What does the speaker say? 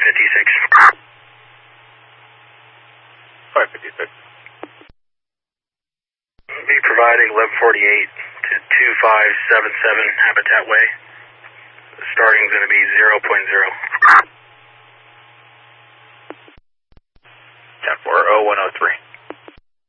556. 556. Be providing 1148 to 2577 Habitat Way. The starting is going to be 0.0.